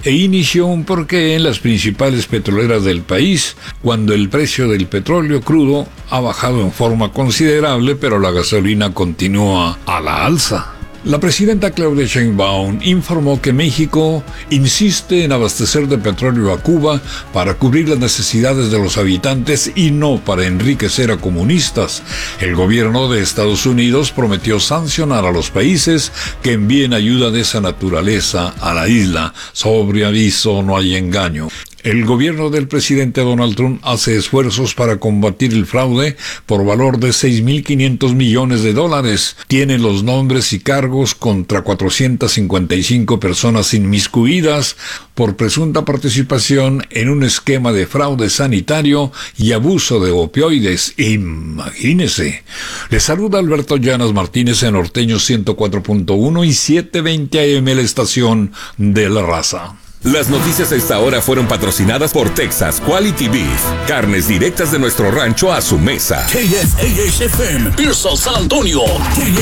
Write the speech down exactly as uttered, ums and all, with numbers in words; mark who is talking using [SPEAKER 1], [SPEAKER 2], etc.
[SPEAKER 1] e inició un porqué en las principales petroleras del país, cuando el precio del petróleo crudo ha bajado en forma considerable, pero la gasolina continúa a la alza. La presidenta Claudia Sheinbaum informó que México insiste en abastecer de petróleo a Cuba para cubrir las necesidades de los habitantes y no para enriquecer a comunistas. El gobierno de Estados Unidos prometió sancionar a los países que envíen ayuda de esa naturaleza a la isla. Sobre aviso no hay engaño. El gobierno del presidente Donald Trump hace esfuerzos para combatir el fraude por valor de seis mil quinientos millones de dólares. Tiene los nombres y cargos contra cuatrocientas cincuenta y cinco personas inmiscuidas por presunta participación en un esquema de fraude sanitario y abuso de opioides. Imagínese. Le saluda Alberto Llanas Martínez en Norteño ciento cuatro punto uno y setecientos veinte A M, la estación de la raza.
[SPEAKER 2] Las noticias a esta hora fueron patrocinadas por Texas Quality Beef. Carnes directas de nuestro rancho a su mesa.
[SPEAKER 3] K S A H F M, Pearson, San Antonio. K